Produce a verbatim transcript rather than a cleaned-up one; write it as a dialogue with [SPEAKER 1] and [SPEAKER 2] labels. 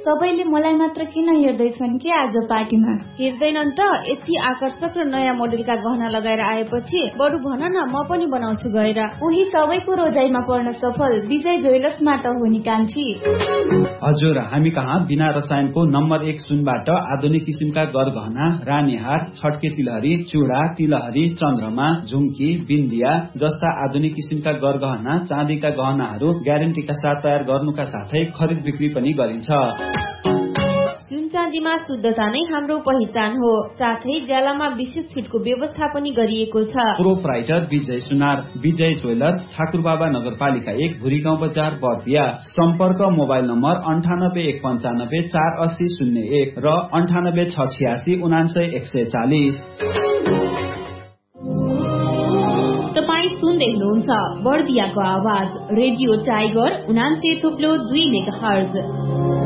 [SPEAKER 1] सबैले मलाई मात्र किन हेर्दैछन् के आज पार्टीमा?
[SPEAKER 2] हेर्दैनन् त, यति आकर्षक र नयाँ मोडेलका गहना लगाएर आएपछि बरु भन न म पनि बनाउँछु गएर।
[SPEAKER 1] उही सबैको रोजाइमा पर्न सफल विजय ज्वेलर्समा त हो नि कान्छी।
[SPEAKER 3] हजुर, हामी कहाँ बिना रसायनको नम्बर एक सुनबाट आधुनिक किसिमका गरगहना, रानीहार, छटके तिलहरी, चूड़ा, तिलहरी, चन्द्रमा, झुम्की, बिन्दिया जस्ता आधुनिक किसिमका गरगहना, चाँदीका गहनाहरू ग्यारेन्टीका साथ तयार गर्नुका साथै खरिद बिक्री पनि गरिन्छ।
[SPEAKER 2] सुन चाँदीमा शुद्धता नै हाम्रो पहिचान हो, साथै ज्यालामा विशेष छुटको व्यवस्था पनि गरिएको छ।
[SPEAKER 3] प्रोपराइटर विजय सुनार, विजय ज्वेलर्स, ठाकुरबाबा नगरपालिका एक, भुरी गाउँ बजार, बर्दिया। सम्पर्क मोबाइल नम्बर अन्ठानब्बे एक पन्चानब्बे चार अस्सी शून्य एक र अन्ठानब्बे छ छियासी उनासय एक सय चालिस।
[SPEAKER 2] तपाईँ सुन्दै हुनुहुन्छ बर्दियाको आवाज रेडियो टाइगर उनान्से थुप्लो दुई मेगा हर्ज।